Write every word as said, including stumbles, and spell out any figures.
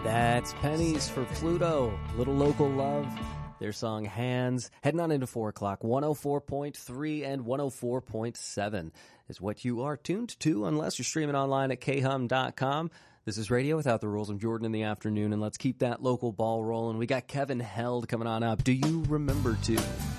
That's Pennies for Pluto, Little Local Love, their song Hands. Heading on into four o'clock, one oh four point three and one oh four point seven is what you are tuned to, unless you're streaming online at k hum dot com. This is Radio Without the Rules. I'm Jordan in the afternoon, and let's keep that local ball rolling. We got Kevin Held coming on up. Do you remember to?